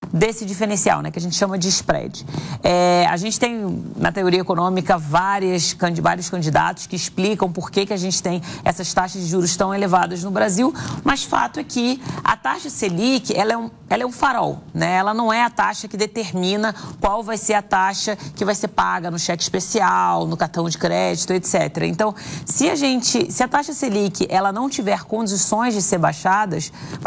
desse diferencial, né, que a gente chama de spread. A gente tem, na teoria econômica, vários candidatos que explicam por que a gente tem essas taxas de juros tão elevadas no Brasil, mas fato é que a taxa Selic, ela é um farol, né? Ela não é a taxa que determina qual vai ser a taxa que vai ser paga no cheque especial, no cartão de crédito, etc. Então, se a taxa Selic ela não tiver condições de ser baixada,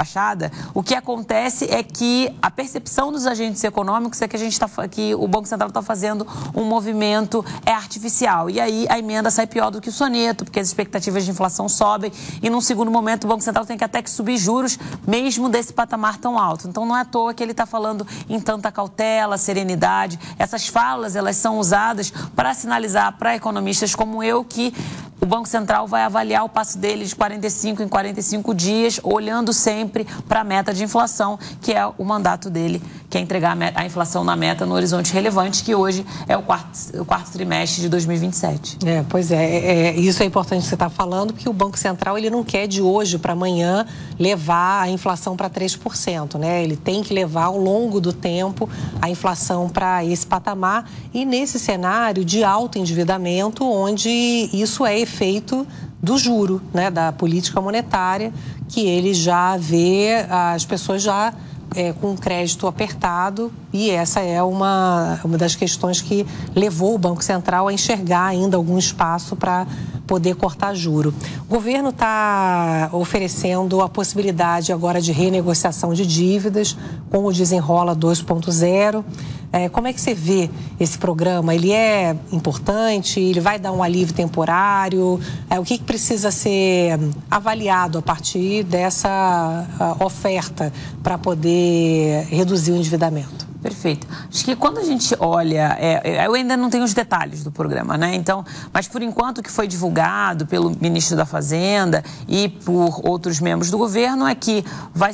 o que acontece é que a percepção dos agentes econômicos é que o Banco Central está fazendo um movimento artificial. E aí a emenda sai pior do que o soneto, porque as expectativas de inflação sobem e, num segundo momento, o Banco Central tem que até que subir juros, mesmo desse patamar tão alto. Então, não é à toa que ele está falando em tanta cautela, serenidade. Essas falas, elas são usadas para sinalizar para economistas como eu que o Banco Central vai avaliar o passo dele de 45 em 45 dias, olhando sempre para a meta de inflação, que é o mandato dele, que é entregar a inflação na meta no horizonte relevante, que hoje é o quarto trimestre de 2027. Pois é, isso é importante que você está falando, porque o Banco Central ele não quer de hoje para amanhã levar a inflação para 3%, né? Ele tem que levar ao longo do tempo a inflação para esse patamar e nesse cenário de alto endividamento, onde isso é efeito do juro, né, da política monetária, que ele já vê as pessoas já com crédito apertado, e essa é uma das questões que levou o Banco Central a enxergar ainda algum espaço para poder cortar juro. O governo está oferecendo a possibilidade agora de renegociação de dívidas com o Desenrola 2.0. Como é que você vê esse programa? Ele é importante? Ele vai dar um alívio temporário? O que precisa ser avaliado a partir dessa oferta para poder reduzir o endividamento? Perfeito. Acho que quando a gente olha, eu ainda não tenho os detalhes do programa, né? Então, mas por enquanto o que foi divulgado pelo ministro da Fazenda e por outros membros do governo é que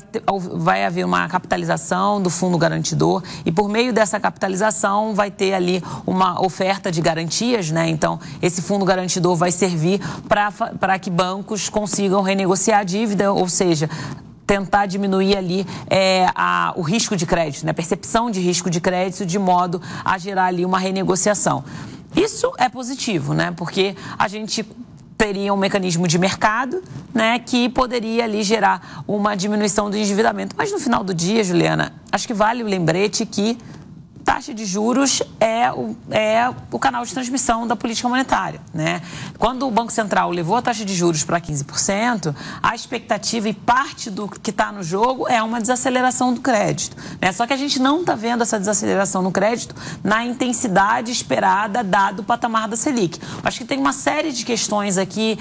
vai haver uma capitalização do fundo garantidor e por meio dessa capitalização vai ter ali uma oferta de garantias, né? Então, esse fundo garantidor vai servir para que bancos consigam renegociar a dívida, ou seja, tentar diminuir ali o risco de crédito, né? A percepção de risco de crédito, de modo a gerar ali uma renegociação. Isso é positivo, né? Porque a gente teria um mecanismo de mercado, né, que poderia ali gerar uma diminuição do endividamento. Mas no final do dia, Juliana, acho que vale o lembrete que taxa de juros é o canal de transmissão da política monetária, né? Quando o Banco Central levou a taxa de juros para 15%, a expectativa e parte do que está no jogo é uma desaceleração do crédito, né? Só que a gente não está vendo essa desaceleração no crédito na intensidade esperada, dado o patamar da Selic. Acho que tem uma série de questões aqui,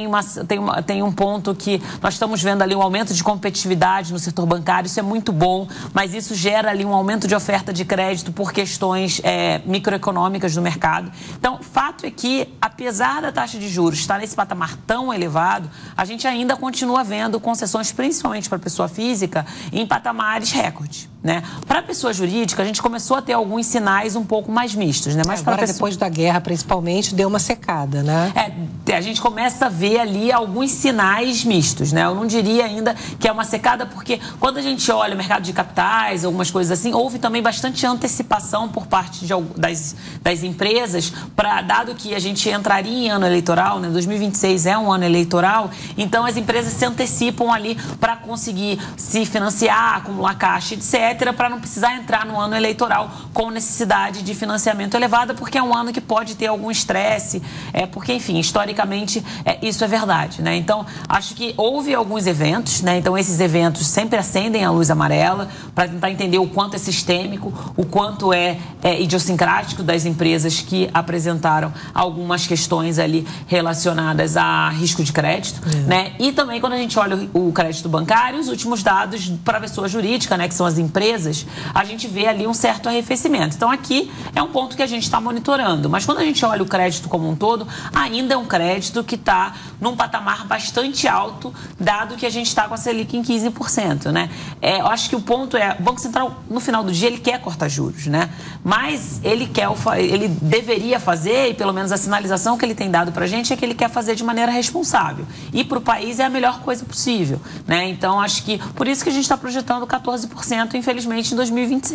tem um ponto que nós estamos vendo ali um aumento de competitividade no setor bancário, isso é muito bom, mas isso gera ali um aumento de oferta de crédito por questões microeconômicas do mercado. Então, fato é que, apesar da taxa de juros estar nesse patamar tão elevado, a gente ainda continua vendo concessões, principalmente para a pessoa física, em patamares recorde, né? Para a pessoa jurídica, a gente começou a ter alguns sinais um pouco mais mistos, né? Mas agora, depois da guerra, principalmente, deu uma secada, né? A gente começa a ver ali alguns sinais mistos, né? Eu não diria ainda que é uma secada, porque quando a gente olha o mercado de capitais, algumas coisas assim, houve também bastante antecipação por parte das empresas, dado que a gente entraria em ano eleitoral, né? 2026 é um ano eleitoral, então as empresas se antecipam ali para conseguir se financiar, acumular caixa, etc., para não precisar entrar no ano eleitoral com necessidade de financiamento elevada, porque é um ano que pode ter algum estresse, porque, enfim, historicamente isso é verdade, né? Então, acho que houve alguns eventos, né? Então, esses eventos sempre acendem a luz amarela para tentar entender o quanto é sistêmico, o quanto é idiosincrático das empresas que apresentaram algumas questões ali relacionadas a risco de crédito, né? E também quando a gente olha o crédito bancário, os últimos dados para a pessoa jurídica, né, que são as empresas, a gente vê ali um certo arrefecimento. Então aqui é um ponto que a gente está monitorando, mas quando a gente olha o crédito como um todo, ainda é um crédito que está num patamar bastante alto, dado que a gente está com a Selic em 15%, né? Eu acho que o ponto o Banco Central, no final do dia, ele quer cortar juros, né? Mas ele deveria fazer, e pelo menos a sinalização que ele tem dado para a gente é que ele quer fazer de maneira responsável. E para o país é a melhor coisa possível, né? Então, acho que por isso que a gente está projetando 14%, infelizmente, em 2026.